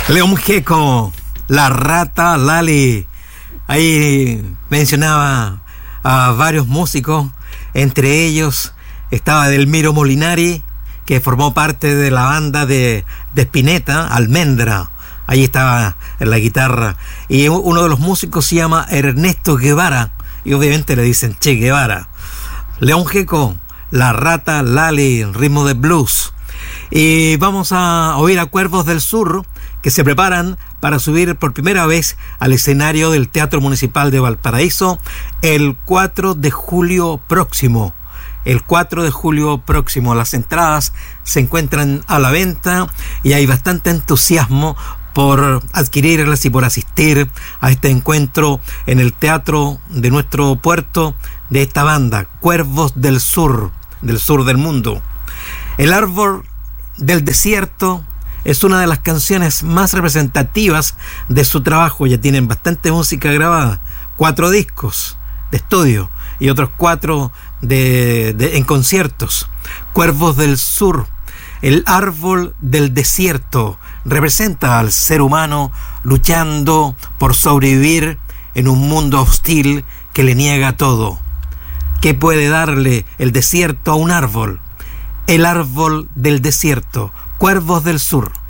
León Gieco, La Rata Lali. Ahí mencionaba a varios músicos, entre ellos estaba Delmiro Molinari, que formó parte de la banda de Spinetta, Almendra. Ahí estaba en la guitarra. Y uno de los músicos se llama Ernesto Guevara, y obviamente le dicen Che Guevara. León Gieco, La Rata Lali, ritmo de blues. Y vamos a oír a Cuervos del Sur, que se preparan para subir por primera vez al escenario del Teatro Municipal de Valparaíso el 4 de julio próximo. El 4 de julio próximo. Las entradas se encuentran a la venta y hay bastante entusiasmo por adquirirlas y por asistir a este encuentro en el teatro de nuestro puerto de esta banda, Cuervos del sur del mundo. El árbol del desierto es una de las canciones más representativas de su trabajo. Ya tienen bastante música grabada, 4 discos de estudio y otros 4 en conciertos. Cuervos del Sur, el árbol del desierto, representa al ser humano luchando por sobrevivir en un mundo hostil que le niega todo. ¿Qué puede darle el desierto a un árbol? El árbol del desierto, Cuervos del Sur.